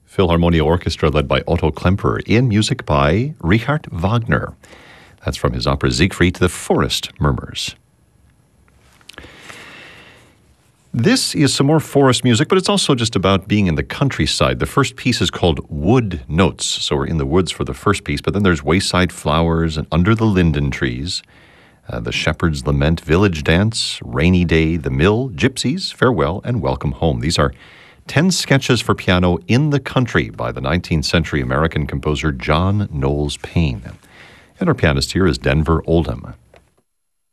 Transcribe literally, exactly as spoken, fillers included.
Philharmonia Orchestra led by Otto Klemperer in music by Richard Wagner. That's from his opera Siegfried, The Forest Murmurs. This is some more forest music, but it's also just about being in the countryside. The first piece is called Wood Notes, so we're in the woods for the first piece, but then there's Wayside Flowers and Under the Linden Trees, uh, The Shepherd's Lament, Village Dance, Rainy Day, The Mill, Gypsies, Farewell, and Welcome Home. These are ten sketches for piano in the country by the nineteenth century American composer John Knowles Paine. And our pianist here is Denver Oldham.